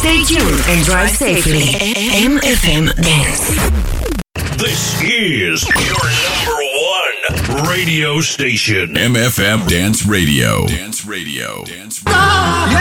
Stay tuned and drive safely. MFM Dance. This is your number one radio station. MFM Dance Radio. Dance Radio. Dance Radio. Yeah.